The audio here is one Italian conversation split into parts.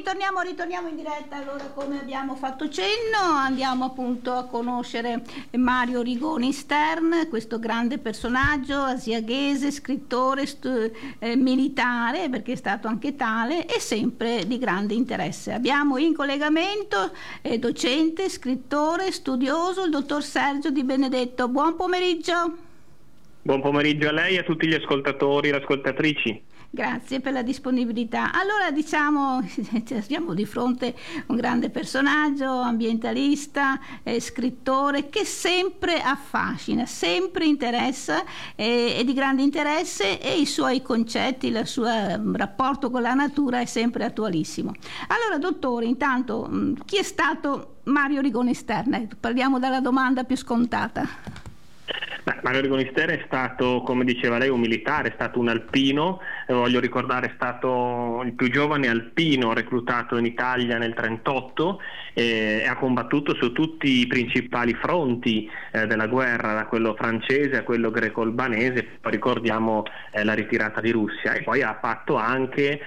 ritorniamo in diretta. Allora, come abbiamo fatto cenno, andiamo appunto a conoscere Mario Rigoni Stern, questo grande personaggio asiaghese, scrittore, militare, perché è stato anche tale, e sempre di grande interesse. Abbiamo in collegamento docente, scrittore, studioso, il dottor Sergio Di Benedetto. Buon pomeriggio. Buon pomeriggio a lei e a tutti gli ascoltatori e le ascoltatrici. Grazie per la disponibilità. Allora, diciamo, siamo di fronte a un grande personaggio, ambientalista, scrittore, che sempre affascina, sempre interessa, è di grande interesse, e i suoi concetti, il suo rapporto con la natura è sempre attualissimo. Allora, dottore, intanto, chi è stato Mario Rigoni Stern? Parliamo dalla domanda più scontata. Mario Rigoni Stern è stato, come diceva lei, un militare, è stato un alpino, voglio ricordare è stato il più giovane alpino reclutato in Italia nel 1938 e ha combattuto su tutti i principali fronti della guerra, da quello francese a quello greco-albanese, poi ricordiamo la ritirata di Russia, e poi ha fatto anche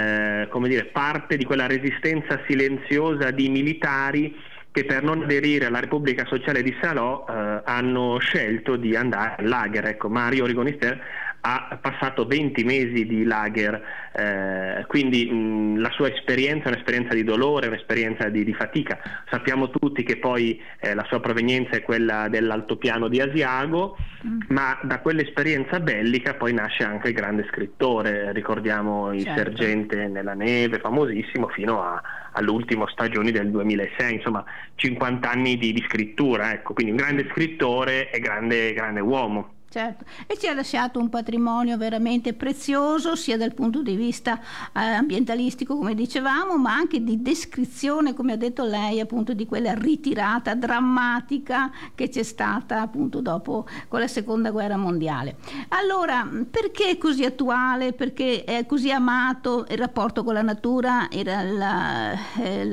parte di quella resistenza silenziosa di militari che per non aderire alla Repubblica Sociale di Salò hanno scelto di andare al lager. Ecco, Mario Rigoni Stern ha passato 20 mesi di lager, quindi la sua esperienza è un'esperienza di dolore, un'esperienza di fatica. Sappiamo tutti che poi la sua provenienza è quella dell'altopiano di Asiago, ma da quell'esperienza bellica poi nasce anche il grande scrittore. Ricordiamo Il Sergente nella neve, famosissimo, fino all'ultimo Stagioni del 2006, insomma 50 anni di scrittura, ecco, quindi un grande scrittore e grande uomo. Certo, e ci ha lasciato un patrimonio veramente prezioso, sia dal punto di vista ambientalistico, come dicevamo, ma anche di descrizione, come ha detto lei, appunto di quella ritirata drammatica che c'è stata appunto dopo con la seconda guerra mondiale. Allora, perché è così attuale, perché è così amato il rapporto con la natura, la